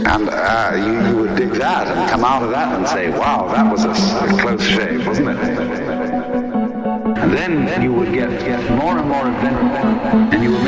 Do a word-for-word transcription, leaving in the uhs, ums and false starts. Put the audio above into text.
And uh, you, you would dig that and come out of that and say, wow, that was a, a close shave, wasn't it? And then, then you would get, get more and more adventurous, and you would